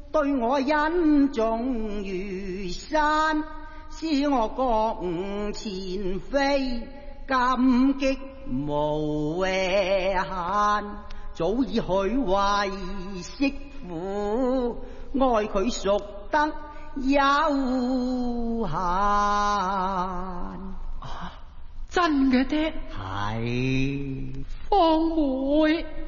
對我恩重如山，使我國前非感激無限。早已許為媳婦，愛佢淑德有限。 真嘅爹？ 係。 芳妹，